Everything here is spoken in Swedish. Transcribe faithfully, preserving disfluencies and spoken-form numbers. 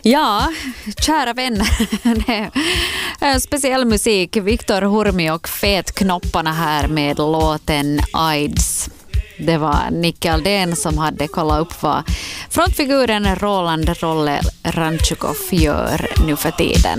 Ja, kära vänner. Det är speciell musik. Viktor Hurmi och Fetknopparna här med låten AIDS. Det var Nicke Aldén som hade kollat upp vad frontfiguren Roland Rolle Ranchukov gör nu för tiden.